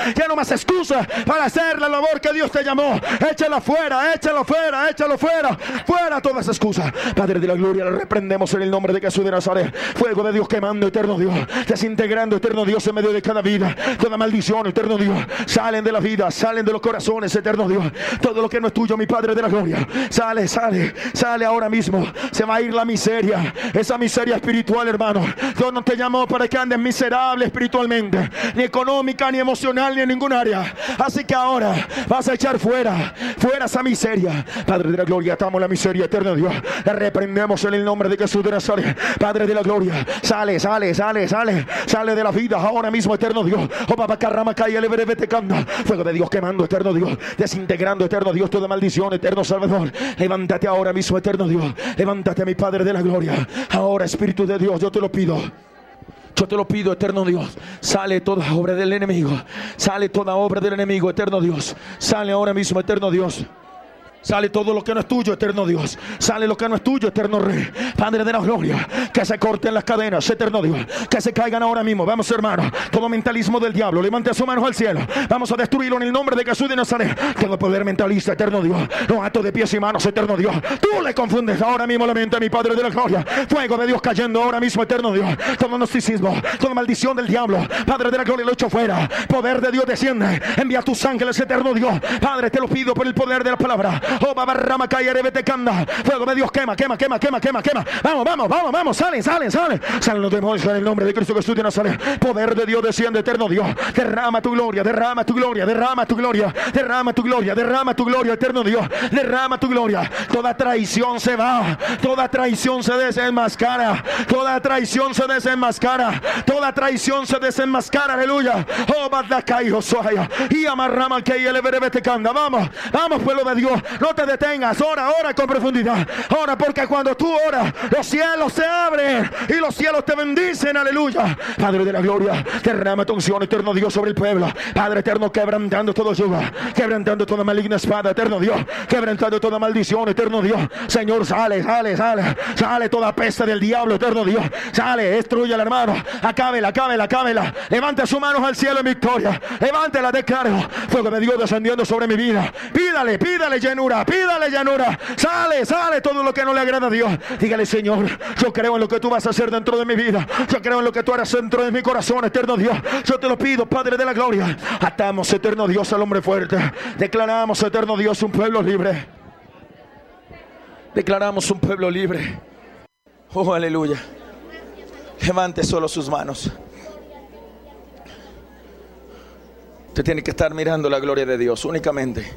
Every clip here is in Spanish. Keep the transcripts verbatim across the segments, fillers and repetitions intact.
Ya no más excusas para hacer la labor que Dios te llamó. Échalo fuera, échalo fuera, échalo fuera. Fuera todas esas excusas. Padre de la gloria, la reprendemos en el nombre de Jesús de Nazaret. Fuego de Dios quemando, eterno Dios. Desintegrando, eterno Dios, en medio de cada vida. Toda maldición, eterno Dios. Salen de la vida, salen de los corazones, eterno Dios. Todo lo que no es tuyo, mi Padre de la gloria. Sale, sale, sale ahora mismo. Se va a ir la miseria. Esa miseria espiritual, hermano. Dios no te llamó para que andes miserable espiritualmente. Ni económica, ni emocional, ni en ningún área. Así que ahora vas a echar fuera, fuera esa miseria. Padre de la gloria, atamos la miseria, eterno Dios. La reprendemos en el nombre de Jesús de Nazaret. Padre de la gloria, sale, sale, sale, sale. Sale de la vida ahora mismo, eterno Dios. Oh, papá, carrama, calle, le veré, te canta. Fuego de Dios quemando, eterno Dios. Desintegrando, eterno Dios, toda maldición, eterno Salvador. Levántate ahora mismo, eterno Dios. Levántate, mi Padre de la gloria. Ahora, Espíritu de Dios, yo te lo pido. Yo te lo pido, eterno Dios. Sale toda obra del enemigo. Sale toda obra del enemigo, eterno Dios. Sale ahora mismo, eterno Dios. Sale todo lo que no es tuyo, eterno Dios. Sale lo que no es tuyo, eterno Rey. Padre de la gloria. Que se corten las cadenas, eterno Dios. Que se caigan ahora mismo. Vamos, hermano. Todo mentalismo del diablo. Levante sus manos al cielo. Vamos a destruirlo en el nombre de Jesús de Nazaret. Todo poder mentalista, eterno Dios. Los atos de pies y manos, eterno Dios. Tú le confundes ahora mismo la mente, mi Padre de la gloria. Fuego de Dios cayendo ahora mismo, eterno Dios. Todo gnosticismo, toda maldición del diablo. Padre de la gloria, lo echo fuera. Poder de Dios desciende. Envía tus ángeles, eterno Dios. Padre, te lo pido por el poder de la palabra. Oh, babarrama, calle, revete, canda. Fuego de Dios quema, quema, quema, quema, quema, quema. Vamos, vamos, vamos, vamos. Salen, salen, salen. Salen los demonios en el nombre de Cristo Jesús de Nazaret. Poder de Dios desciende, eterno Dios. Derrama tu gloria, derrama tu gloria, derrama tu gloria, derrama tu gloria, derrama tu gloria, eterno Dios. Derrama tu gloria. Toda traición se va. Toda traición se desenmascara. Toda traición se desenmascara. Toda traición se desenmascara. Aleluya. Oh, badacay, Josuaya. Y amarrama que y el revete, canda. Vamos, vamos, pueblo de Dios. No te detengas, ora, ora con profundidad. Ora, porque cuando tú oras, los cielos se abren y los cielos te bendicen, aleluya. Padre de la gloria, derrama tu unción, eterno Dios, sobre el pueblo. Padre eterno, quebrantando todo yugo, quebrantando toda maligna espada, eterno Dios, quebrantando toda maldición, eterno Dios. Señor, sale, sale, sale, sale toda peste del diablo, eterno Dios. Sale, destruye al hermano, acábela, acábela, acábela. Levante sus manos al cielo en victoria. Levántela, declaro. Fuego de Dios descendiendo sobre mi vida. Pídale, pídale llenura. Pídale llanura. Sale, sale todo lo que no le agrada a Dios. Dígale, Señor, yo creo en lo que tú vas a hacer dentro de mi vida. Yo creo en lo que tú harás dentro de mi corazón, eterno Dios. Yo te lo pido, Padre de la gloria. Atamos, eterno Dios, al hombre fuerte. Declaramos, eterno Dios, un pueblo libre. Declaramos un pueblo libre. Oh, aleluya. Levante solo sus manos. Usted tiene que estar mirando la gloria de Dios únicamente.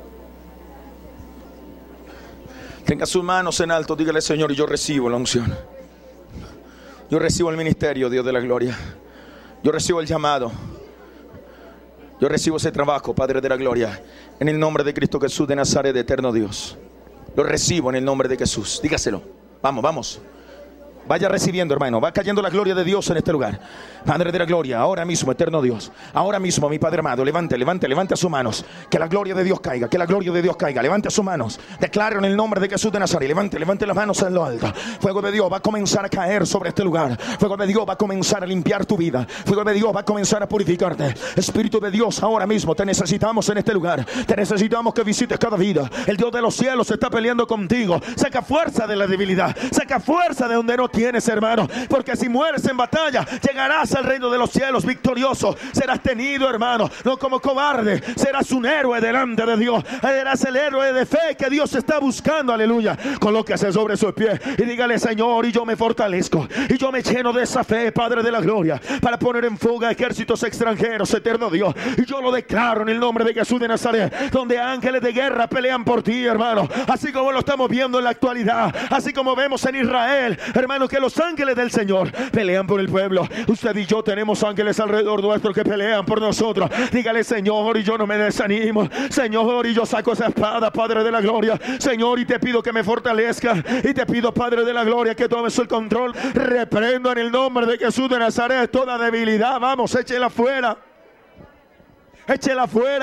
Tenga sus manos en alto, dígale, Señor, y yo recibo la unción. Yo recibo el ministerio, Dios de la gloria. Yo recibo el llamado. Yo recibo ese trabajo, Padre de la gloria. En el nombre de Cristo Jesús de Nazaret, eterno Dios. Lo recibo en el nombre de Jesús. Dígaselo. Vamos, vamos. Vaya recibiendo, hermano. Va cayendo la gloria de Dios en este lugar. Padre de la gloria, ahora mismo, eterno Dios. Ahora mismo, mi Padre amado, levante, levante, levante sus manos. Que la gloria de Dios caiga, que la gloria de Dios caiga. Levante sus manos. Declaro en el nombre de Jesús de Nazaret. Levante, levante las manos en lo alto. Fuego de Dios va a comenzar a caer sobre este lugar. Fuego de Dios va a comenzar a limpiar tu vida. Fuego de Dios va a comenzar a purificarte. Espíritu de Dios, ahora mismo te necesitamos en este lugar. Te necesitamos que visites cada vida. El Dios de los cielos está peleando contigo. Saca fuerza de la debilidad. Saca fuerza de donde no tienes, hermano. Porque si mueres en batalla, llegarás al reino de los cielos victorioso. Serás tenido, hermano, no como cobarde. Serás un héroe delante de Dios. Serás el héroe de fe que Dios está buscando, aleluya. Colóquese sobre sus pies y dígale, Señor, y yo me fortalezco y yo me lleno de esa fe, Padre de la gloria, para poner en fuga ejércitos extranjeros, eterno Dios. Y yo lo declaro en el nombre de Jesús de Nazaret, donde ángeles de guerra pelean por ti, hermano, así como lo estamos viendo en la actualidad, así como vemos en Israel, hermano, que los ángeles del Señor pelean por el pueblo. Usted y yo tenemos ángeles alrededor nuestro que pelean por nosotros. Dígale, Señor, y yo no me desanimo, Señor, y yo saco esa espada, Padre de la gloria, Señor, y te pido que me fortalezca, y te pido, Padre de la gloria, que tomes el control. Reprendo en el nombre de Jesús de Nazaret toda debilidad. Vamos, échela fuera, échela fuera,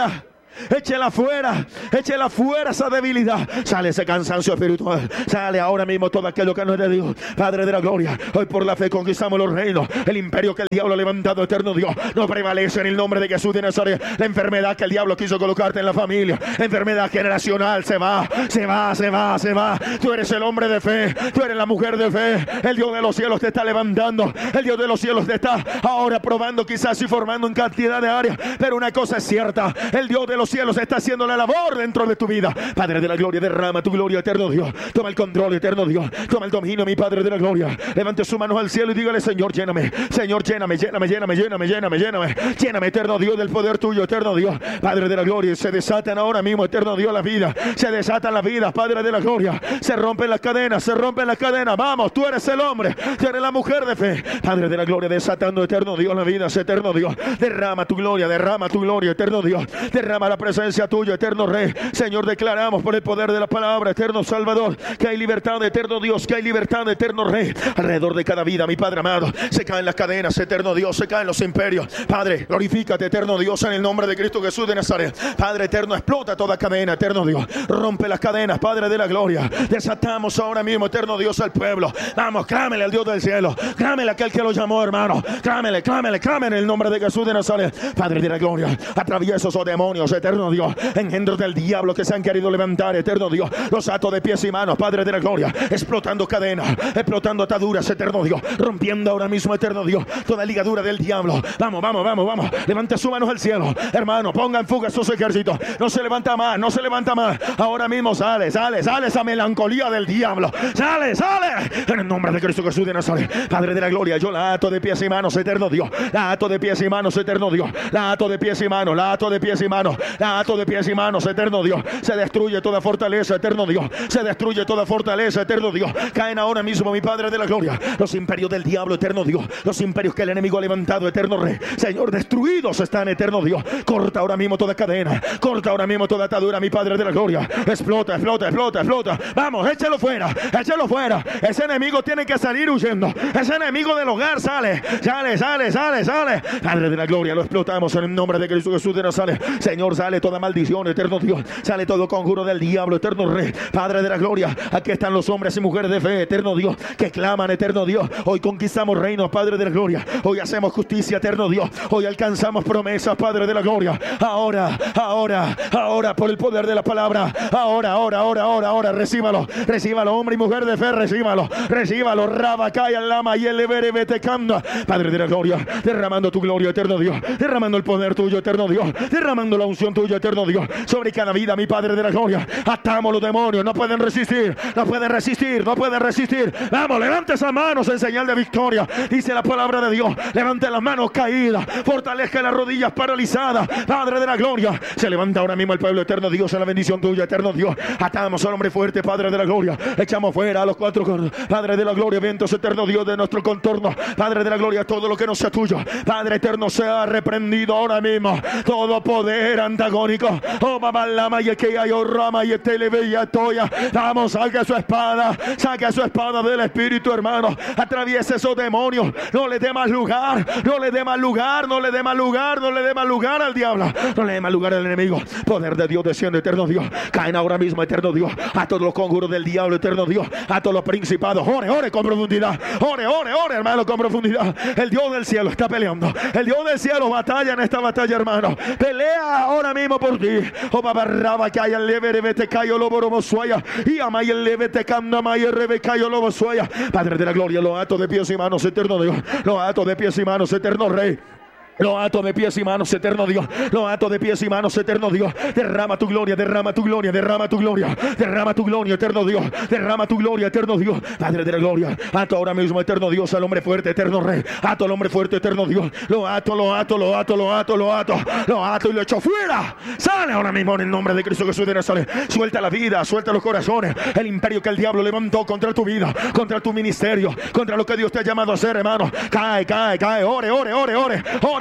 Échela fuera, échela fuera esa debilidad. Sale ese cansancio espiritual. Sale ahora mismo todo aquello que no es de Dios. Padre de la gloria, hoy por la fe conquistamos los reinos. El imperio que el diablo ha levantado, eterno Dios, no prevalece en el nombre de Jesús de Nazaret. La enfermedad que el diablo quiso colocarte en la familia, enfermedad generacional, se va, se va, se va, se va. Tú eres el hombre de fe, tú eres la mujer de fe. El Dios de los cielos te está levantando. El Dios de los cielos te está ahora probando, quizás y formando en cantidad de áreas. Pero una cosa es cierta, el Dios de los cielos está haciendo la labor dentro de tu vida. Padre de la gloria, derrama tu gloria, eterno Dios. Toma el control, eterno Dios. Toma el dominio, mi Padre de la gloria. Levante sus manos al cielo y dígale: Señor, lléname. Señor, lléname, lléname, lléname, lléname, lléname, lléname. Lléname, eterno Dios, del poder tuyo, eterno Dios. Padre de la gloria, se desatan ahora mismo, eterno Dios, la vida. Se desatan las vidas, Padre de la gloria. Se rompen las cadenas, se rompen las cadenas. Vamos, tú eres el hombre, tú eres la mujer de fe. Padre de la gloria, desatando, eterno Dios, la vida, eterno Dios. Derrama tu gloria, derrama tu gloria, eterno Dios. Derrama la presencia tuya, eterno Rey. Señor, declaramos por el poder de la palabra, eterno Salvador, que hay libertad, eterno Dios, que hay libertad, eterno Rey. Alrededor de cada vida, mi Padre amado, se caen las cadenas, eterno Dios, se caen los imperios. Padre, glorifícate, eterno Dios, en el nombre de Cristo Jesús de Nazaret. Padre eterno, explota toda cadena, eterno Dios. Rompe las cadenas, Padre de la gloria. Desatamos ahora mismo, eterno Dios, al pueblo. Vamos, clámele al Dios del cielo. Clámele a aquel que lo llamó, hermano. Clámele, clámele, clámele en el nombre de Jesús de Nazaret. Padre de la gloria, atraviesa esos demonios, eterno Dios, engendros del diablo que se han querido levantar, eterno Dios. Los atos de pies y manos, Padre de la gloria, explotando cadenas, explotando ataduras, eterno Dios. Rompiendo ahora mismo, eterno Dios, toda ligadura del diablo. Vamos, vamos, vamos, vamos. Levante sus manos al cielo, hermano. Ponga en fuga sus ejércitos. No se levanta más, no se levanta más. Ahora mismo sale, sale, sale esa melancolía del diablo. Sale, sale. En el nombre de Cristo Jesús de Nazaret. Padre de la gloria, yo la ato de pies y manos, eterno Dios. La ato de pies y manos, eterno Dios. La ato de pies y manos, la ato de pies y manos. La ato de pies y manos, eterno Dios. Se destruye toda fortaleza, eterno Dios. Se destruye toda fortaleza, eterno Dios. Caen ahora mismo, mi Padre de la gloria, los imperios del diablo, eterno Dios. Los imperios que el enemigo ha levantado, eterno Rey. Señor, destruidos están, eterno Dios. Corta ahora mismo toda cadena. Corta ahora mismo toda atadura, mi Padre de la gloria. Explota, explota, explota, explota. Vamos, échalo fuera, échalo fuera. Ese enemigo tiene que salir huyendo. Ese enemigo del hogar sale, sale, sale, sale, sale. Padre de la gloria, lo explotamos en el nombre de Cristo Jesús de Nazaret. Señor, sale toda maldición, eterno Dios. Sale todo conjuro del diablo, eterno Rey. Padre de la gloria, aquí están los hombres y mujeres de fe, eterno Dios, que claman, eterno Dios. Hoy conquistamos reinos, Padre de la gloria. Hoy hacemos justicia, eterno Dios. Hoy alcanzamos promesas, Padre de la gloria. Ahora, ahora, ahora, por el poder de la palabra. Ahora, ahora, ahora, ahora, ahora, recíbalo. Recíbalo, hombre y mujer de fe, recíbalo. Recíbalo, Rabacaya, Lama y el Everebetecanda. Padre de la gloria, derramando tu gloria, eterno Dios. Derramando el poder tuyo, eterno Dios. Derramando la unción tuya, eterno Dios. Sobre cada vida, mi Padre de la gloria. Atamos los demonios, no pueden resistir. No pueden resistir, no pueden resistir. Vamos, levante esas manos en señal de victoria. Dice la palabra de Dios. Levante las manos caídas. Fortalezca las rodillas paralizadas. Padre de la gloria. Se levanta ahora mismo el pueblo, eterno Dios, en la bendición tuya, eterno Dios. Atamos al hombre fuerte, Padre de la gloria. Echamos fuera a los cuatro coros. Padre de la gloria, vientos, eterno Dios, de nuestro contorno. Padre de la gloria, todo lo que no sea tuyo, Padre eterno, sea reprendido ahora mismo. Todo poder antagónico. Oh, mamá, lama y que hay, oh, rama y televeya toya. Vamos, saque su espada. Saque su espada del espíritu, hermano. Atraviese esos demonios. No le dé más lugar. No le dé más lugar. No le dé más lugar. No le dé más lugar al diablo. No le dé más lugar al enemigo. Poder de Dios desciende, eterno Dios. Caen ahora mismo, eterno Dios, a todos los conjuros del diablo, eterno Dios. A todos los principados. Ore, ore con profundidad. Ore, ore, ore, hermano, con profundidad. El Dios del cielo está peleando. El Dios del cielo batalla en esta batalla, hermano. Pelea ahora mismo por ti. Oh, babarraba que haya el leve vete cayo lobo robo suaya. Y ama y el leve te canda ma y el rebe cayo lobo suaya. Padre de la gloria, lo ato de pies y manos, eterno Dios. Lo ato de pies y manos, eterno Rey. Lo ato de pies y manos, eterno Dios. Lo ato de pies y manos, eterno Dios. Derrama tu gloria, derrama tu gloria, derrama tu gloria. Derrama tu gloria, eterno Dios. Derrama tu gloria, eterno Dios. Padre de la gloria. Ato ahora mismo, eterno Dios, al hombre fuerte, eterno Rey. Ato al hombre fuerte, eterno Dios. Lo ato, lo ato, lo ato, lo ato, lo ato. Lo ato y lo echo fuera. Sale ahora mismo en el nombre de Cristo Jesús de Nazaret. Suelta la vida, suelta los corazones. El imperio que el diablo levantó contra tu vida, contra tu ministerio, contra lo que Dios te ha llamado a hacer, hermano. Cae, cae, cae. Ore, ore, ore, ore. Ore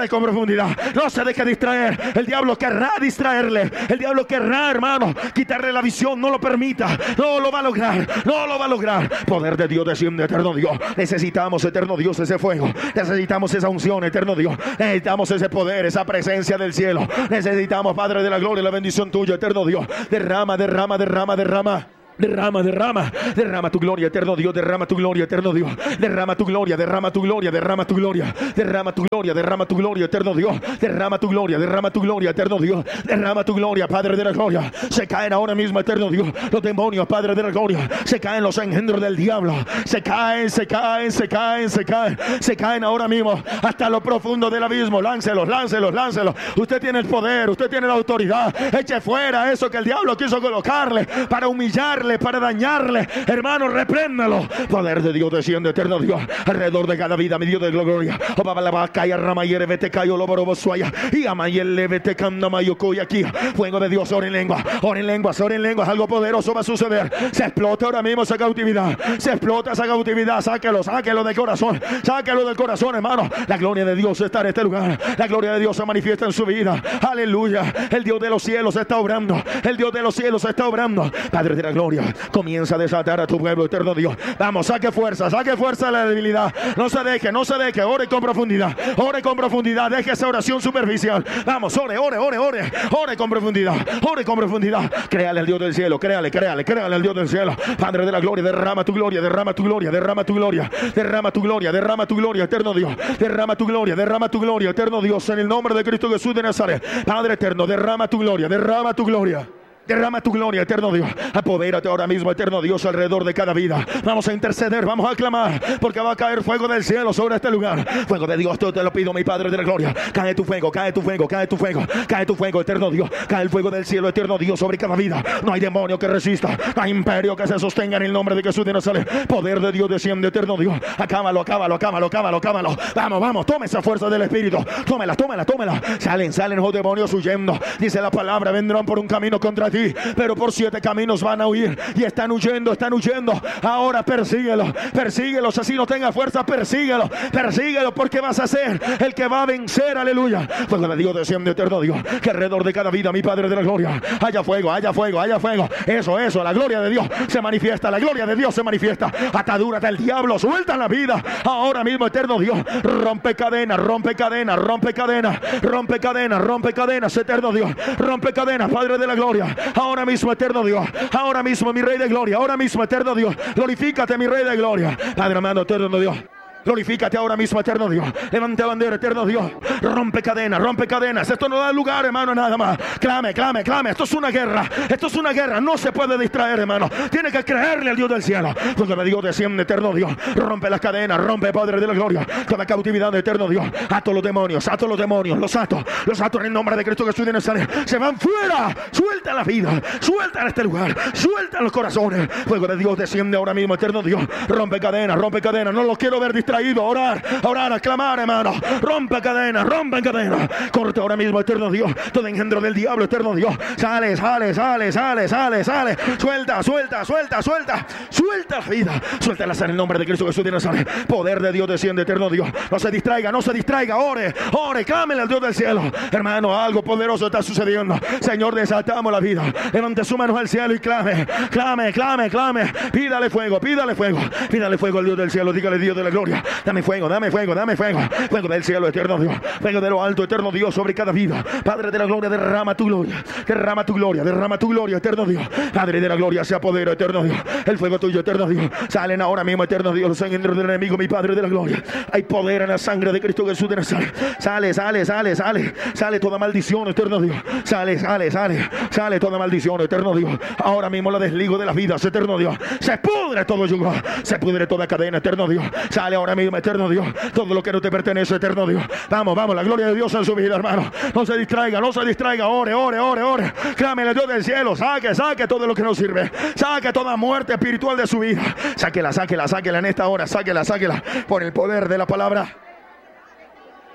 ore con profundidad. No se deje distraer. El diablo querrá distraerle. El diablo querrá, hermano, quitarle la visión. No lo permita. No lo va a lograr. No lo va a lograr. Poder de Dios desciende, eterno Dios. Necesitamos, eterno Dios, ese fuego. Necesitamos esa unción, eterno Dios. Necesitamos ese poder, esa presencia del cielo. Necesitamos, Padre de la gloria, la bendición tuya, eterno Dios. Derrama, derrama, derrama, derrama. Derrama, derrama, derrama tu gloria, eterno Dios, derrama tu gloria, eterno Dios, derrama tu gloria, derrama tu gloria, derrama tu gloria, derrama tu gloria, derrama tu gloria, eterno Dios, derrama tu gloria, derrama tu gloria, eterno Dios, derrama tu gloria, Padre de la gloria. Se caen ahora mismo, eterno Dios, los demonios, Padre de la gloria, se caen los engendros del diablo, se caen, se caen, se caen, se caen, se caen ahora mismo hasta lo profundo del abismo. Láncelos, láncelos, láncelos. Usted tiene el poder, usted tiene la autoridad. Eche fuera eso que el diablo quiso colocarle para humillarle, para dañarle. Hermano, repréndalo. Poder de Dios desciende, eterno Dios, alrededor de cada vida, mi Dios de gloria. O baba la vaca y ramayere vete cayo loborobo suaya y amayele vete canda mayocoy aquí. Fuego de Dios, ora en lengua, ora en lenguas, ora en lenguas. Algo poderoso va a suceder. Se explota ahora mismo esa cautividad. Se explota esa cautividad. Sáquelo, sáquelo del corazón. Sáquelo del corazón, hermano. La gloria de Dios está en este lugar. La gloria de Dios se manifiesta en su vida. Aleluya. El Dios de los cielos está obrando. El Dios de los cielos está obrando. Padre de la gloria, comienza a desatar a tu pueblo, eterno Dios. Vamos, saque fuerza, saque fuerza de la debilidad. No se deje, no se deje. Ore con profundidad, ore con profundidad. Deje esa oración superficial. Vamos, ore, ore, ore, ore. Ore con profundidad, ore con profundidad. Créale al Dios del cielo, créale, créale, créale al Dios del cielo. Padre de la gloria, derrama tu gloria, derrama tu gloria, derrama tu gloria, derrama tu gloria, derrama tu gloria, eterno Dios. Derrama tu gloria, derrama tu gloria, eterno Dios, en el nombre de Cristo Jesús de Nazaret. Padre eterno, derrama tu gloria, derrama tu gloria. Derrama tu gloria, eterno Dios. Apodérate ahora mismo, eterno Dios, alrededor de cada vida. Vamos a interceder, vamos a clamar, porque va a caer fuego del cielo sobre este lugar. Fuego de Dios, yo te lo pido, mi Padre de la gloria. Cae tu fuego, cae tu fuego, cae tu fuego, cae tu fuego, eterno Dios. Cae el fuego del cielo, eterno Dios, sobre cada vida. No hay demonio que resista, no hay imperio que se sostenga en el nombre de Jesús de Nazaret. Poder de Dios desciende, eterno Dios. Acábalo, acábalo, acábalo, acábalo, acábalo. Vamos, vamos, tome esa fuerza del Espíritu. Tómela, tómela, tómela. Salen, salen los demonios huyendo. Dice la palabra, vendrán por un camino contra ti, pero por siete caminos van a huir. Y están huyendo, están huyendo. Ahora persíguelo, persíguelo. Así no tenga fuerza, persíguelo, persíguelo, porque vas a ser el que va a vencer. Aleluya. Fuego de Dios desciende, eterno Dios, que alrededor de cada vida, mi Padre de la gloria, haya fuego, haya fuego, haya fuego. Eso, eso, la gloria de Dios se manifiesta, la gloria de Dios se manifiesta. Ataduras del diablo, suelta la vida ahora mismo, eterno Dios. Rompe cadenas, rompe cadenas, rompe cadenas, rompe cadenas, rompe cadenas, eterno Dios. Rompe cadenas, Padre de la gloria. Ahora mismo, eterno Dios, ahora mismo, mi Rey de gloria, ahora mismo, eterno Dios, glorifícate, mi Rey de gloria. Padre amado, eterno Dios, glorifícate ahora mismo, eterno Dios. Levante bandera, eterno Dios. Rompe cadenas, rompe cadenas. Esto no da lugar, hermano, nada más. Clame, clame, clame. Esto es una guerra. Esto es una guerra. No se puede distraer, hermano. Tiene que creerle al Dios del cielo. Porque me Dios desciende, eterno Dios. Rompe las cadenas, rompe, Padre de la gloria, toda cautividad, eterno Dios. Ato los demonios, ato los demonios. Los ato, los ato en el nombre de Cristo Jesús de Nazaret. Se van fuera. Suelta la vida. Suelta en este lugar. Suelta los corazones. Fuego de Dios desciende ahora mismo, eterno Dios. Rompe cadenas, rompe cadenas. No los quiero ver distraídos. A orar, a orar, a clamar, hermano. Rompe cadenas, rompe cadenas. Corte ahora mismo, eterno Dios, todo engendro del diablo, eterno Dios. Sale, sale, sale, sale, sale, sale. Suelta, suelta, suelta, suelta. Suelta la vida. Suéltala en el nombre de Cristo Jesús de Nazaret. Poder de Dios desciende, eterno Dios. No se distraiga, no se distraiga. Ore, ore, clámele al Dios del cielo. Hermano, algo poderoso está sucediendo. Señor, desatamos la vida. Levante su mano al cielo y clame, clame, clame, clame. Pídale fuego, pídale fuego. Pídale fuego al Dios del cielo. Dígale, Dios de la gloria, dame fuego, dame fuego, dame fuego. Fuego del cielo, eterno Dios. Fuego de lo alto, eterno Dios, sobre cada vida. Padre de la gloria, derrama tu gloria. Derrama tu gloria, derrama tu gloria, eterno Dios. Padre de la gloria, sea poder, eterno Dios. El fuego tuyo, eterno Dios. Salen ahora mismo, eterno Dios, los engendros del enemigo, mi Padre de la gloria. Hay poder en la sangre de Cristo Jesús de Nazaret. Sale, sale, sale, sale. Sale toda maldición, eterno Dios. Sale, sale, sale. Sale toda maldición, eterno Dios. Ahora mismo la desligo de las vidas, eterno Dios. Se pudre todo yugo. Se pudre toda cadena, eterno Dios. Sale ahora mismo, eterno Dios, todo lo que no te pertenece, eterno Dios. Vamos, vamos, la gloria de Dios en su vida, hermano. No se distraiga, no se distraiga. Ore, ore, ore, ore. Clámele al Dios del cielo. Saque, saque todo lo que no sirve. Saque toda muerte espiritual de su vida. Sáquela, sáquela, sáquela en esta hora. Sáquela, sáquela por el poder de la palabra.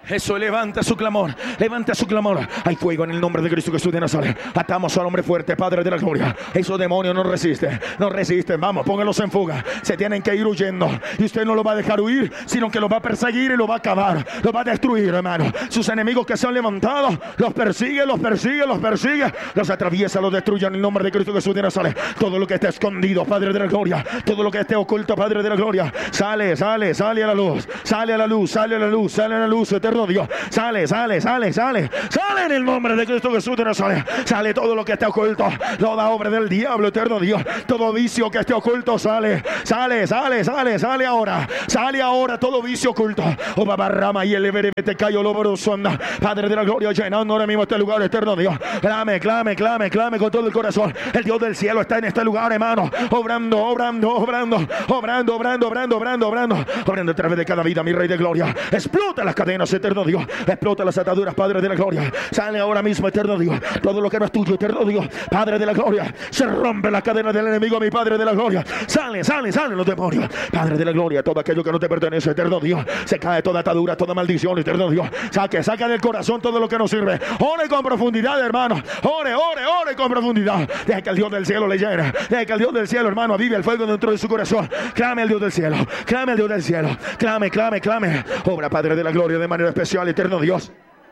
Eso, levanta su clamor, levanta su clamor. Hay fuego en el nombre de Cristo Jesús de Nazaret. Atamos al hombre fuerte, Padre de la gloria. Esos demonios no resisten, no resisten. Vamos, pónganlos en fuga. Se tienen que ir huyendo. Y usted no lo va a dejar huir, sino que los va a perseguir y los va a acabar. Los va a destruir, hermano. Sus enemigos que se han levantado, los persigue, los persigue, los persigue. Los atraviesa, los destruye en el nombre de Cristo Jesús de Nazaret. Todo lo que esté escondido, Padre de la gloria. Todo lo que esté oculto, Padre de la gloria. Sale, sale, sale a la luz. Sale a la luz, sale a la luz, sale a la luz, eterno Dios, sale, sale, sale, sale, sale en el nombre de Cristo Jesús de Nazaret. Sale todo lo que esté oculto, toda obra del diablo, eterno Dios, todo vicio que esté oculto, sale, sale, sale, sale, sale ahora, sale ahora todo vicio oculto. O babarrama y el te cayó lo sonda. Padre de la gloria, llenando ahora mismo este lugar, eterno Dios. Clame, clame, clame, clame con todo el corazón. El Dios del cielo está en este lugar, hermano, obrando, obrando, obrando, obrando, obrando, obrando, obrando, obrando, obrando a través de cada vida, mi Rey de gloria. Explota las cadenas, eterno Dios, explota las ataduras, Padre de la gloria. Sale ahora mismo, eterno Dios, todo lo que no es tuyo, eterno Dios, Padre de la gloria. Se rompe la cadena del enemigo, mi Padre de la gloria. Sale, sale, salen los demonios, Padre de la gloria. Todo aquello que no te pertenece, eterno Dios, se cae toda atadura, toda maldición, eterno Dios. Saque, saca del corazón todo lo que no sirve. Ore con profundidad, hermano. Ore, ore, ore con profundidad. Deja que el Dios del cielo le llene. Deja que el Dios del cielo, hermano, avive el fuego dentro de su corazón. Clame al Dios del cielo, clame al Dios del cielo. Clame, clame, clame. Obra, Padre de la gloria, de manera especial, eterno Dios.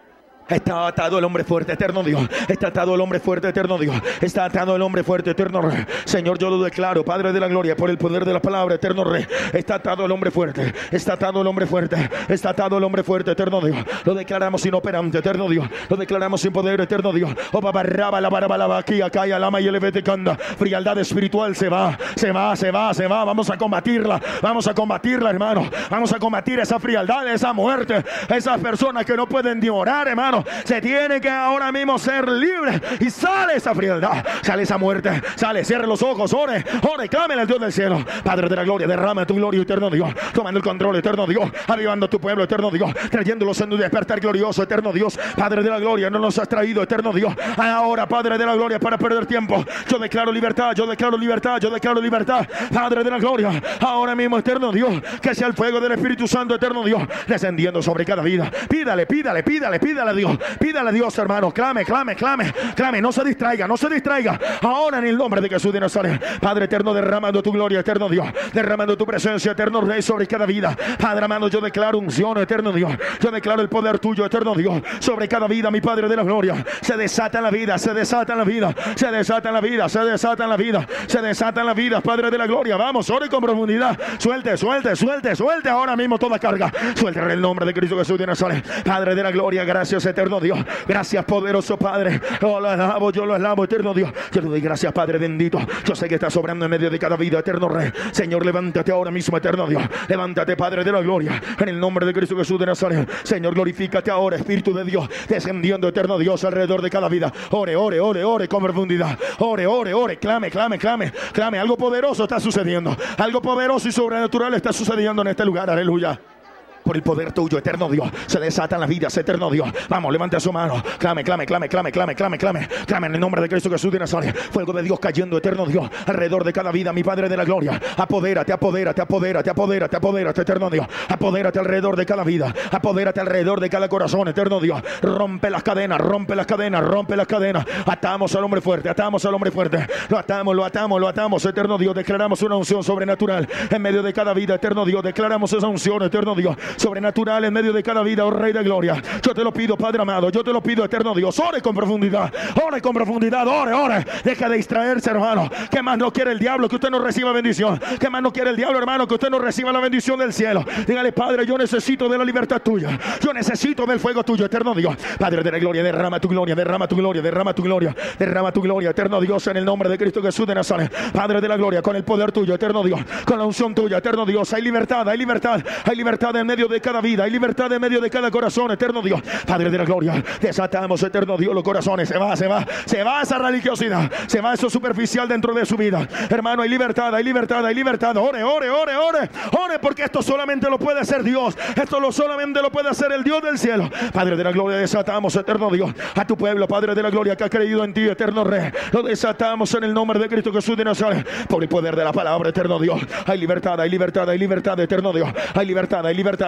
Está atado el hombre fuerte, eterno Dios. Está atado el hombre fuerte, eterno Dios. Está atado el hombre fuerte, eterno Rey. Señor, yo lo declaro, Padre de la gloria, por el poder de la palabra, eterno Rey. Está atado el hombre fuerte. Está atado el hombre fuerte. Está atado el hombre fuerte, eterno Dios. Lo declaramos inoperante, eterno Dios. Lo declaramos sin poder, eterno Dios. O babarraba la baraba aquí, acá y alama y el canda. Frialdad espiritual se va, se va, se va, se va. Vamos a combatirla. Vamos a combatirla, hermano. Vamos a combatir esa frialdad, esa muerte. Esas personas que no pueden ni orar, hermano. Se tiene que ahora mismo ser libre. Y sale esa frialdad, sale esa muerte, sale, cierre los ojos, ore, ore, clámele al Dios del cielo. Padre de la gloria, derrama tu gloria, eterno Dios, tomando el control, eterno Dios, avivando tu pueblo, eterno Dios, trayéndolos en un despertar glorioso, eterno Dios. Padre de la gloria, no nos has traído, eterno Dios, ahora, Padre de la gloria, para perder tiempo. Yo declaro libertad, yo declaro libertad, yo declaro libertad, Padre de la gloria, ahora mismo, eterno Dios, que sea el fuego del Espíritu Santo, eterno Dios, descendiendo sobre cada vida. Pídale, pídale, pídale, pídale a Dios. Pídale a Dios, hermano. Clame, clame, clame, clame. No se distraiga, no se distraiga. Ahora en el nombre de Jesús de Nazaret. Padre eterno, derramando tu gloria, eterno Dios. Derramando tu presencia, eterno Rey, sobre cada vida. Padre amado, yo declaro unción, eterno Dios. Yo declaro el poder tuyo, eterno Dios, sobre cada vida, mi Padre de la gloria. Se desata en la vida, se desata en la vida. Se desata en la vida, se desata en la vida. Se desata en la vida, Padre de la gloria. Vamos, ore con profundidad. Suelte, suelte, suelte, suelte ahora mismo toda carga. Suelte en el nombre de Cristo Jesús de Nazaret. Padre de la gloria, gracias, eterno Dios. Gracias, poderoso Padre. Yo lo alabo, yo lo alabo, eterno Dios. Yo le doy gracias, Padre bendito. Yo sé que estás sobrando en medio de cada vida, eterno Rey. Señor, levántate ahora mismo, eterno Dios. Levántate, Padre de la gloria, en el nombre de Cristo Jesús de Nazaret. Señor, glorifícate ahora, Espíritu de Dios, descendiendo, eterno Dios, alrededor de cada vida. Ore, ore, ore, ore con profundidad. Ore, ore, ore, clame, clame, clame, clame. Algo poderoso está sucediendo. Algo poderoso y sobrenatural está sucediendo en este lugar. Aleluya. Por el poder tuyo, eterno Dios, se desatan las vidas, eterno Dios. Vamos, levante su mano. Clame, clame, clame, clame, clame, clame, clame. Clame en el nombre de Cristo Jesús de Nazaret. Fuego de Dios cayendo, eterno Dios, alrededor de cada vida, mi Padre de la gloria. Apodérate, apodérate, apodérate, apodérate, apodérate, eterno Dios. Apodérate alrededor de cada vida. Apodérate alrededor de cada corazón, eterno Dios. Rompe las cadenas, rompe las cadenas, rompe las cadenas. Atamos al hombre fuerte, atamos al hombre fuerte. Lo atamos, lo atamos, lo atamos, eterno Dios. Declaramos una unción sobrenatural en medio de cada vida, eterno Dios. Declaramos esa unción, eterno Dios, sobrenatural en medio de cada vida, oh Rey de gloria. Yo te lo pido, Padre amado, yo te lo pido, eterno Dios. Ore con profundidad, ore con profundidad, ore, ore. Deja de distraerse, hermano. ¿Qué más no quiere el diablo? Que usted no reciba bendición. ¿Qué más no quiere el diablo, hermano? Que usted no reciba la bendición del cielo. Dígale, Padre, yo necesito de la libertad tuya. Yo necesito del fuego tuyo, eterno Dios. Padre de la gloria, derrama tu gloria, derrama tu gloria, derrama tu gloria, derrama tu gloria, eterno Dios, en el nombre de Cristo Jesús de Nazaret. Padre de la gloria, con el poder tuyo, eterno Dios, con la unción tuya, eterno Dios. Hay libertad, hay libertad, hay libertad en medio de cada vida, hay libertad en medio de cada corazón, eterno Dios. Padre de la gloria, desatamos, eterno Dios, los corazones. Se va, se va, se va esa religiosidad, se va eso superficial dentro de su vida, hermano. Hay libertad, hay libertad, hay libertad. Ore, ore, ore, ore, ore, porque esto solamente lo puede hacer Dios. Esto lo solamente lo puede hacer el Dios del cielo. Padre de la gloria, desatamos, eterno Dios, a tu pueblo, Padre de la gloria, que ha creído en ti, eterno Rey. Lo desatamos en el nombre de Cristo Jesús de Nazaret, por el poder de la palabra, eterno Dios. Hay libertad, hay libertad, hay libertad, eterno Dios. Hay libertad, hay libertad,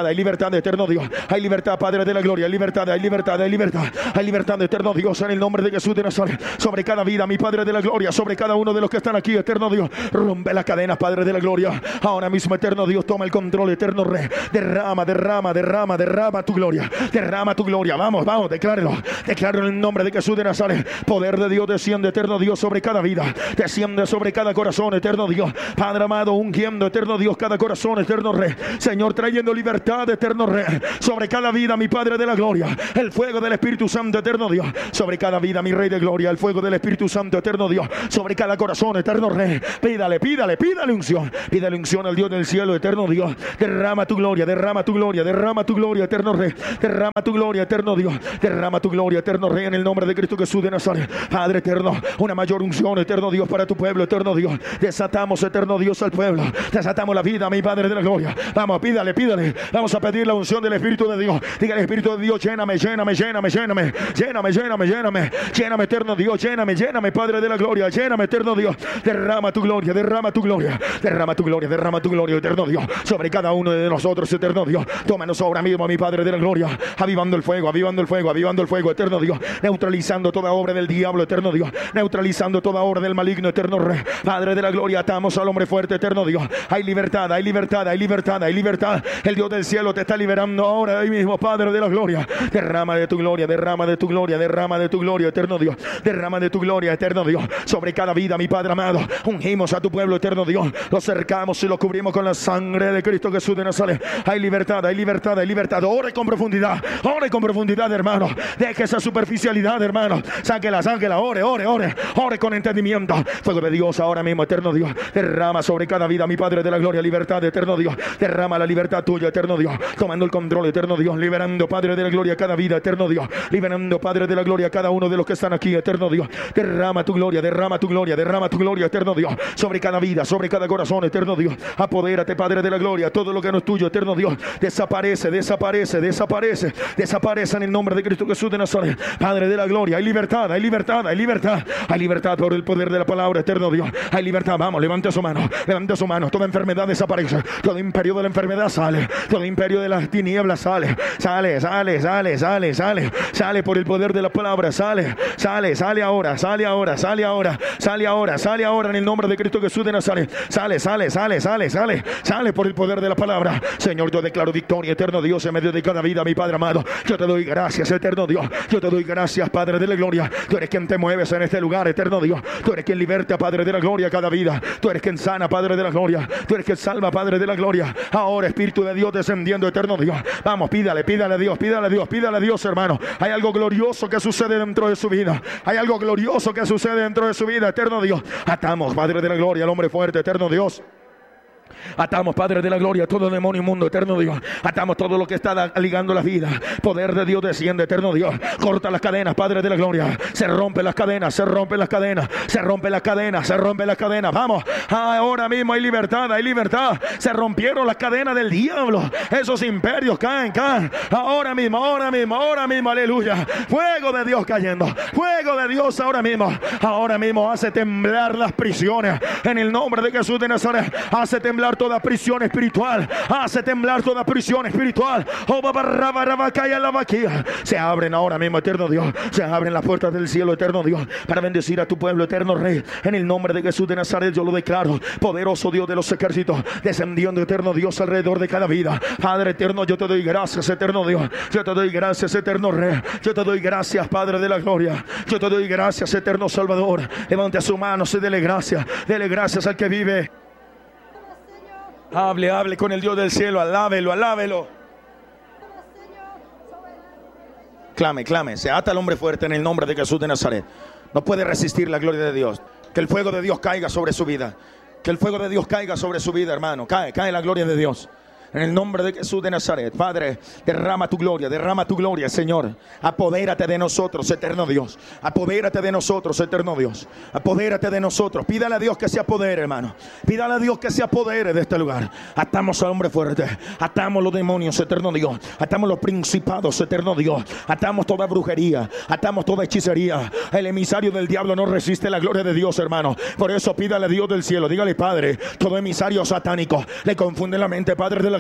libertad, hay libertad, eterno Dios. Hay libertad, Padre de la gloria. Hay libertad, hay libertad, hay libertad. Hay libertad, eterno Dios, en el nombre de Jesús de Nazaret. Sobre cada vida, mi Padre de la gloria. Sobre cada uno de los que están aquí, eterno Dios. Rompe las cadenas, Padre de la gloria. Ahora mismo, eterno Dios, toma el control, eterno Rey. Derrama, derrama, derrama, derrama tu gloria. Derrama tu gloria. Vamos, vamos, declárelo. Declárelo en el nombre de Jesús de Nazaret. Poder de Dios desciende, eterno Dios, sobre cada vida. Desciende sobre cada corazón, eterno Dios. Padre amado, ungiendo, eterno Dios, cada corazón, eterno Rey. Señor, trayendo libertad, eterno Rey. Sobre cada vida, mi Padre de la gloria. El fuego del Espíritu Santo, eterno Dios. Sobre cada vida, mi Rey de gloria. El fuego del Espíritu Santo, eterno Dios. Sobre cada corazón, eterno Rey. Pídale, pídale, pídale unción. Pídale unción al Dios del cielo, eterno Dios. Derrama tu gloria, derrama tu gloria, derrama tu gloria, eterno Rey. Derrama tu gloria, eterno Dios. Derrama tu gloria, eterno Rey, en el nombre de Cristo Jesús de Nazaret. Padre eterno, una mayor unción, eterno Dios, para tu pueblo, eterno Dios. Desatamos, eterno Dios, al pueblo. Desatamos la vida, mi Padre de la gloria. Vamos, pídale, pídale. Vamos a pedir la unción del Espíritu de Dios. Diga el Espíritu de Dios, lléname, lléname, lléname, lléname. Lléname, lléname, lléname. Lléname, eterno Dios, lléname, lléname, Padre de la gloria. Lléname, eterno Dios. Derrama tu gloria, derrama tu gloria. Derrama tu gloria, derrama tu gloria, eterno Dios. Sobre cada uno de nosotros, eterno Dios. Tómanos ahora mismo, mi Padre de la gloria. Avivando el fuego, avivando el fuego, avivando el fuego, eterno Dios. Neutralizando toda obra del diablo, eterno Dios. Neutralizando toda obra del maligno, eterno Rey. Padre de la gloria, atamos al hombre fuerte, eterno Dios. Hay libertad, hay libertad, hay libertad, hay libertad. El Dios del cielo te está liberando ahora ahí mismo, Padre de la gloria. Derrama de tu gloria, derrama de tu gloria, derrama de tu gloria, eterno Dios. Derrama de tu gloria, eterno Dios. Sobre cada vida, mi Padre amado. Ungimos a tu pueblo, eterno Dios. Lo cercamos y lo cubrimos con la sangre de Cristo Jesús de Nazaret. Hay libertad, hay libertad, hay libertad. Ore con profundidad, ore con profundidad, hermano. Deje esa superficialidad, hermano. Sáquela, sáquela, ore, ore, ore. Ore con entendimiento. Fuego de Dios ahora mismo, eterno Dios. Derrama sobre cada vida, mi Padre de la gloria, libertad, eterno Dios. Derrama la libertad tuya, eterno Dios. Tomando el control, eterno Dios. Liberando, Padre de la gloria, cada vida, eterno Dios. Liberando, Padre de la gloria, cada uno de los que están aquí, eterno Dios. Derrama tu gloria, derrama tu gloria, derrama tu gloria, eterno Dios. Sobre cada vida, sobre cada corazón, eterno Dios. Apodérate, Padre de la gloria. Todo lo que no es tuyo, eterno Dios. Desaparece, desaparece, desaparece. Desaparece en el nombre de Cristo Jesús de Nazaret. Padre de la gloria, hay libertad, hay libertad, hay libertad. Hay libertad por el poder de la palabra, eterno Dios. Hay libertad, vamos, levante su mano, levante su mano. Toda enfermedad desaparece. Todo imperio de la enfermedad sale. Todo imperio de las tinieblas sale. Sale, sale, sale, sale, sale. Sale por el poder de la palabra, sale, sale, sale ahora, sale ahora, sale ahora, sale ahora, sale ahora en el nombre de Cristo Jesús de Nazaret. Sale, sale, sale, sale, sale, sale por el poder de la palabra. Señor, yo declaro victoria, eterno Dios, en medio de cada vida, mi Padre amado. Yo te doy gracias, eterno Dios. Yo te doy gracias, Padre de la gloria. Tú eres quien te mueves en este lugar, eterno Dios. Tú eres quien liberta, Padre de la gloria, cada vida. Tú eres quien sana, Padre de la gloria. Tú eres quien salva, Padre de la gloria. Ahora, Espíritu de Dios descendiendo, eterno Dios. Vamos, pídale, pídale a Dios, pídale a Dios, pídale a Dios, hermano. Hay algo glorioso que sucede dentro de su vida. Hay algo glorioso que sucede dentro de su vida, eterno Dios. Atamos, Padre de la gloria, al hombre fuerte, eterno Dios. Atamos, Padre de la gloria, todo demonio inmundo, eterno Dios. Atamos todo lo que está ligando la vida. Poder de Dios desciende, eterno Dios. Corta las cadenas, Padre de la gloria. Se rompen las cadenas, se rompen las cadenas. Se rompen las cadenas, se rompen las cadenas. Vamos, ahora mismo hay libertad, hay libertad. Se rompieron las cadenas del diablo. Esos imperios caen, caen. Ahora mismo, ahora mismo, ahora mismo, aleluya. Fuego de Dios cayendo. Fuego de Dios ahora mismo. Ahora mismo hace temblar las prisiones. En el nombre de Jesús de Nazaret. Hace temblar toda prisión espiritual. Hace temblar toda prisión espiritual. Oh, se abren ahora mismo, eterno Dios. Se abren las puertas del cielo, eterno Dios, para bendecir a tu pueblo, eterno Rey. En el nombre de Jesús de Nazaret yo lo declaro. Poderoso Dios de los ejércitos, descendiendo, eterno Dios, alrededor de cada vida. Padre eterno, yo te doy gracias, eterno Dios. Yo te doy gracias, eterno Rey. Yo te doy gracias, Padre de la gloria. Yo te doy gracias, eterno Salvador. Levante su mano y dele gracias. Dele gracias al que vive. Hable, hable con el Dios del cielo. Alábelo, alábelo. Clame, clame. Se ata al hombre fuerte en el nombre de Jesús de Nazaret. No puede resistir la gloria de Dios. Que el fuego de Dios caiga sobre su vida. Que el fuego de Dios caiga sobre su vida, hermano. Cae, cae la gloria de Dios. En el nombre de Jesús de Nazaret. Padre, derrama tu gloria, derrama tu gloria, Señor. Apodérate de nosotros, eterno Dios. Apodérate de nosotros, eterno Dios. Apodérate de nosotros. Pídale a Dios que se apodere, hermano. Pídale a Dios que se apodere de este lugar. Atamos al hombre fuerte. Atamos los demonios, eterno Dios. Atamos los principados, eterno Dios. Atamos toda brujería. Atamos toda hechicería. El emisario del diablo no resiste la gloria de Dios, hermano. Por eso pídale a Dios del cielo. Dígale, Padre, todo emisario satánico le confunde la mente, Padre de la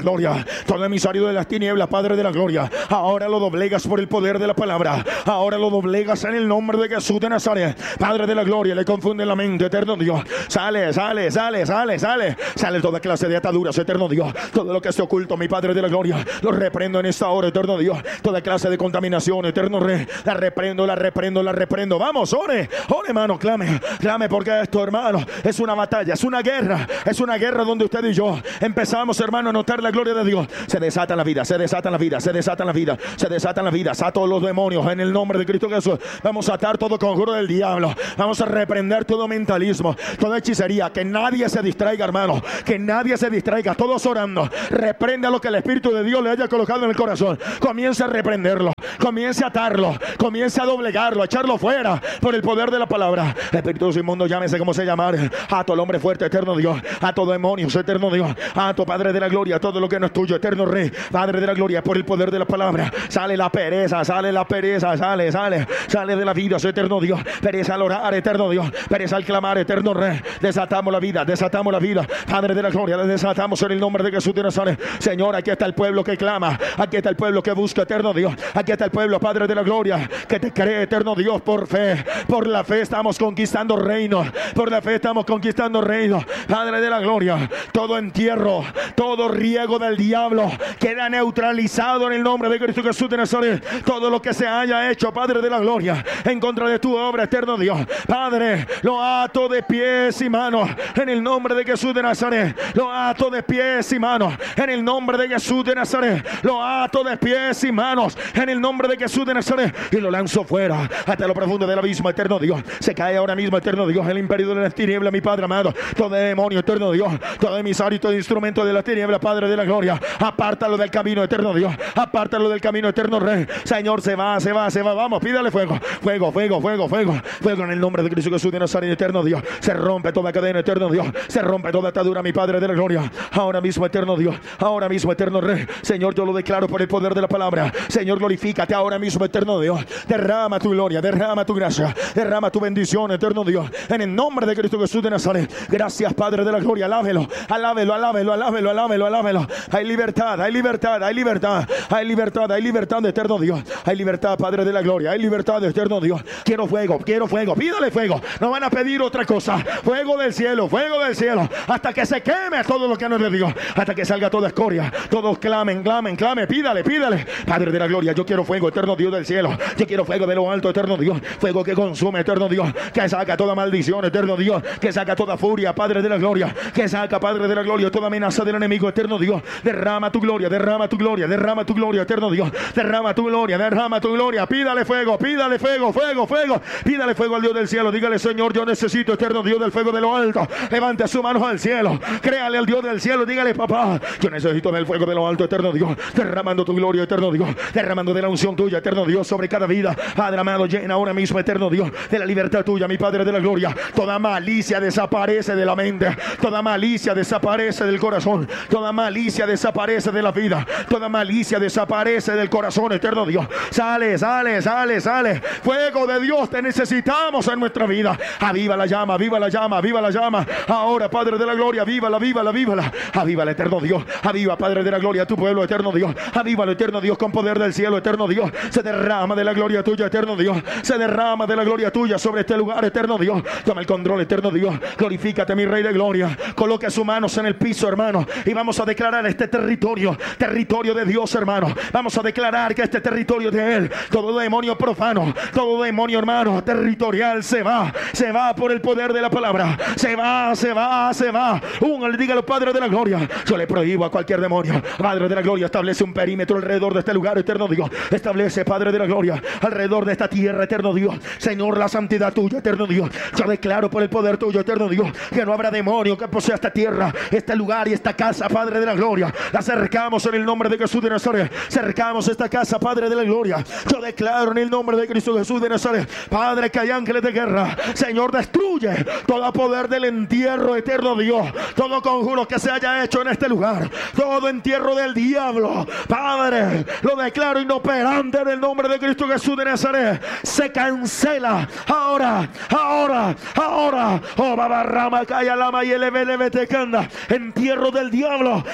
gloria, todo emisario de las tinieblas, Padre de la gloria, ahora lo doblegas por el poder de la palabra, ahora lo doblegas en el nombre de Jesús de Nazaret, Padre de la gloria. Le confunde la mente, eterno Dios. Sale, sale, sale, sale, sale, sale toda clase de ataduras, eterno Dios. Todo lo que esté oculto, mi Padre de la gloria, lo reprendo en esta hora, eterno Dios. Toda clase de contaminación, eterno Rey, la reprendo, la reprendo, la reprendo. Vamos, ore, ore, hermano, clame, clame, porque esto, hermano, es una batalla, es una guerra, es una guerra donde usted y yo empezamos, hermano, a notar la gloria de Dios. Se desata la vida, se desata la vida, se desata la vida, se desata la vida. Sato los demonios en el nombre de Cristo Jesús. Vamos a atar todo conjuro del diablo. Vamos a reprender todo mentalismo, toda hechicería. Que nadie se distraiga, hermano, que nadie se distraiga. Todos orando. Reprenda lo que el Espíritu de Dios le haya colocado en el corazón. Comience a reprenderlo, comience a atarlo, comience a doblegarlo, a echarlo fuera por el poder de la palabra. Espíritus inmundos, llámese como se llamare. Ato al hombre fuerte, eterno Dios. Ato demonios, eterno Dios. Ato, Padre de la gloria, todo lo que no es tuyo, eterno Rey, Padre de la gloria, por el poder de la palabra. Sale la pereza, sale la pereza, sale, sale, sale de la vida, eterno Dios. Pereza al orar, eterno Dios. Pereza al clamar, eterno Rey. Desatamos la vida, desatamos la vida, Padre de la gloria. La desatamos en el nombre de Jesús de Nazaret. Señor, aquí está el pueblo que clama, aquí está el pueblo que busca, eterno Dios. Aquí está el pueblo, Padre de la gloria, que te cree, eterno Dios, por fe. Por la fe estamos conquistando reinos, por la fe estamos conquistando reinos, Padre de la gloria. Todo entierro, todo riego del diablo queda neutralizado en el nombre de Cristo Jesús de Nazaret. Todo lo que se haya hecho, Padre de la gloria, en contra de tu obra, eterno Dios, Padre, lo ato de pies y manos en el nombre de Jesús de Nazaret. Lo ato de pies y manos en el nombre de Jesús de Nazaret. Lo ato de pies y manos en el nombre de Jesús de Nazaret y lo lanzo fuera hasta lo profundo del abismo, eterno Dios. Se cae ahora mismo, eterno Dios, el imperio de las tinieblas, mi Padre amado. Todo demonio, eterno Dios, todo emisario y todo instrumento de las tinieblas, Padre de la gloria, apártalo del camino, eterno Dios. Apártalo del camino, eterno Rey. Señor, se va, se va, se va. Vamos, pídale fuego, fuego, fuego, fuego, fuego, fuego en el nombre de Cristo Jesús de Nazaret, eterno Dios. Se rompe toda cadena, eterno Dios. Se rompe toda atadura, mi Padre de la gloria. Ahora mismo, eterno Dios. Ahora mismo, eterno Rey. Señor, yo lo declaro por el poder de la palabra. Señor, glorifícate ahora mismo, eterno Dios. Derrama tu gloria, derrama tu gracia, derrama tu bendición, eterno Dios, en el nombre de Cristo Jesús de Nazaret. Gracias, Padre de la gloria. Alábelo, alábelo, alábelo, alábelo, alábelo, alábelo. Hay libertad, hay libertad, hay libertad, hay libertad, hay libertad de eterno Dios. Hay libertad, Padre de la gloria, hay libertad de eterno Dios. Quiero fuego, quiero fuego, pídale fuego. No van a pedir otra cosa. Fuego del cielo, fuego del cielo, hasta que se queme todo lo que no es de Dios, hasta que salga toda escoria. Todos clamen, clamen, clamen, pídale, pídale. Padre de la gloria, yo quiero fuego, eterno Dios del cielo. Yo quiero fuego de lo alto, eterno Dios. Fuego que consume, eterno Dios. Que saca toda maldición, eterno Dios. Que saca toda furia, Padre de la gloria. Que saca, Padre de la gloria, toda amenaza del enemigo, eterno Dios. Derrama tu gloria, derrama tu gloria, derrama tu gloria, eterno Dios. Derrama tu gloria, derrama tu gloria. Pídale fuego, pídale fuego, fuego, fuego. Pídale fuego al Dios del cielo. Dígale, Señor, yo necesito, eterno Dios, del fuego de lo alto. Levante su mano al cielo. Créale al Dios del cielo. Dígale, papá, yo necesito del fuego de lo alto, eterno Dios. Derramando tu gloria, eterno Dios. Derramando de la unción tuya, eterno Dios, sobre cada vida. Padre amado, llena ahora mismo, eterno Dios, de la libertad tuya, mi Padre de la gloria. Toda malicia desaparece de la mente. Toda malicia desaparece del corazón. Toda malicia desaparece de la vida. Toda malicia desaparece del corazón, eterno Dios. Sale, sale, sale, sale. Fuego de Dios, te necesitamos en nuestra vida. Aviva la llama, aviva la llama, aviva la llama. Ahora, Padre de la gloria, avívala, avívala, avívala. Avívala, eterno Dios. Aviva, Padre de la gloria, tu pueblo, eterno Dios. Avívalo, eterno Dios, con poder del cielo, eterno Dios. Se derrama de la gloria tuya, eterno Dios. Se derrama de la gloria tuya sobre este lugar, eterno Dios. Toma el control, eterno Dios. Glorifícate, mi Rey de gloria. Coloque sus manos en el piso, hermano, y vamos a declarar este territorio, territorio de Dios, hermano. Vamos a declarar que este territorio de Él, todo demonio profano, todo demonio, hermano, territorial, se va, se va por el poder de la palabra. Se va, se va, se va. Un, dígalo, Padre de la gloria. Yo le prohíbo a cualquier demonio, Padre de la gloria, establece un perímetro alrededor de este lugar, eterno Dios. Establece, Padre de la gloria, alrededor de esta tierra, eterno Dios. Señor, la santidad tuya, eterno Dios. Yo declaro por el poder tuyo, eterno Dios, que no habrá demonio que posea esta tierra, este lugar y esta casa, Padre de la gloria. La acercamos en el nombre de Jesús de Nazaret. Cercamos esta casa, Padre de la gloria. Yo declaro en el nombre de Cristo Jesús de Nazaret, Padre, que hay ángeles de guerra. Señor, destruye todo poder del entierro, eterno Dios. Todo conjuro que se haya hecho en este lugar, todo entierro del diablo, Padre, lo declaro inoperante en el nombre de Cristo Jesús de Nazaret. Se cancela ahora, ahora, ahora. Oh, babarrama, calla lama y eleve, te canda. Entierro del diablo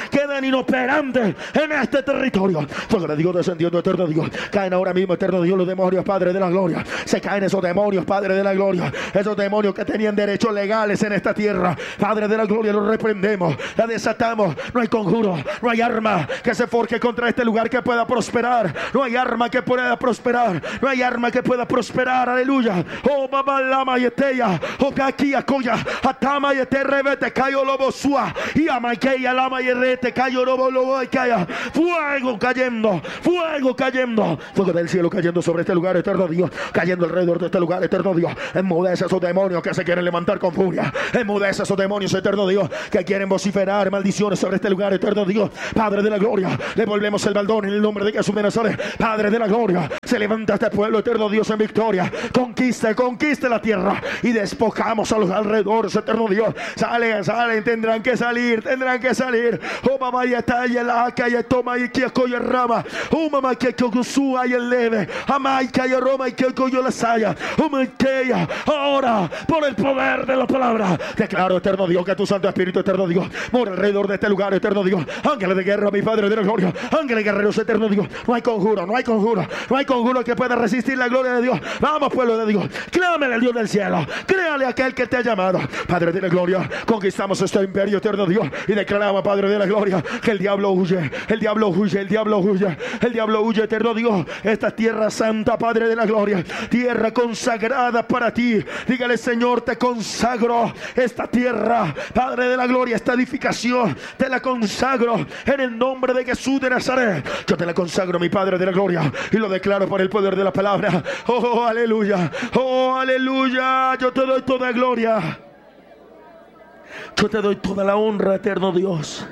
queden inoperantes en este territorio. Fuego de Dios descendiendo, eterno Dios. Caen ahora mismo, eterno Dios, los demonios, Padre de la gloria. Se caen esos demonios, Padre de la gloria. Esos demonios que tenían derechos legales en esta tierra, Padre de la gloria, los reprendemos, la desatamos. No hay conjuro, no hay arma que se forje contra este lugar que pueda prosperar. No hay arma que pueda prosperar. No hay arma que pueda prosperar. Aleluya. Oh, mamá, lama y eteya. Oh, aquí, acoya. Atama y eterrevete, cayo lobo sua. Y amaikeya, lama y rete, cayo lobo lobo y calla. Fuego cayendo, fuego cayendo. Fuego del cielo cayendo sobre este lugar, eterno Dios. Cayendo alrededor de este lugar, eterno Dios. Enmudece a esos demonios que se quieren levantar con furia. Enmudece a esos demonios, eterno Dios, que quieren vociferar maldiciones sobre este lugar, eterno Dios. Padre de la gloria, le volvemos el baldón en el nombre de Jesús de Nazaret. Padre de la gloria, se levanta este pueblo, eterno Dios, en victoria. Conquiste, conquiste la tierra y despojamos a los alrededores, eterno Dios. Salen, salen, tendrán que salir, tendrán que salir. Oh, mamá, y está y la calle toma y que coye rama. Oh, mamá, que coyusúa y el leve. Amay, que Roma y que coyo la saya. Oh, mamá, que ahora, por el poder de la palabra, declaro, eterno Dios, que tu Santo Espíritu, eterno Dios, mora alrededor de este lugar, eterno Dios. Ángeles de guerra, mi Padre de la gloria. Ángeles guerreros, eterno Dios. No hay conjuro, no hay conjuro, no hay conjuro que pueda resistir la gloria de Dios. Vamos, pueblo de Dios, clámele al Dios del cielo, créale a aquel que te ha llamado. Padre de la gloria, conquistamos este imperio, eterno Dios, y declaramos, Padre de la gloria, que el diablo huye, el diablo huye, el diablo huye, el diablo huye, eterno Dios. Esta tierra santa, Padre de la gloria, tierra consagrada para ti. Dígale, Señor, te consagro esta tierra, Padre de la gloria, esta edificación, te la consagro en el nombre de Jesús de Nazaret. Yo te la consagro, mi Padre de la gloria, y lo declaro por el poder de la palabra. Oh, aleluya, oh, aleluya. Yo te doy toda gloria, yo te doy toda la honra, eterno Dios.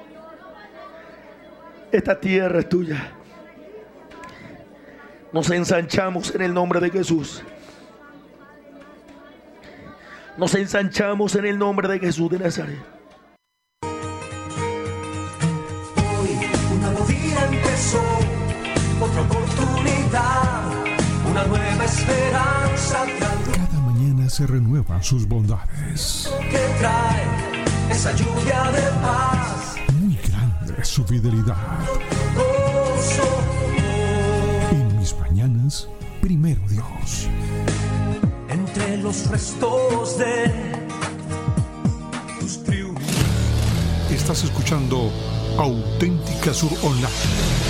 Esta tierra es tuya. Nos ensanchamos en el nombre de Jesús. Nos ensanchamos en el nombre de Jesús de Nazaret. Hoy un nuevo día empezó, otra oportunidad, una nueva esperanza. Cada mañana se renuevan sus bondades. Que trae esa lluvia de paz. Muy grande es su fidelidad. Gozo. En mis mañanas, primero Dios. Entre los restos de tus triunfos. Estás escuchando Auténtica Sur Online.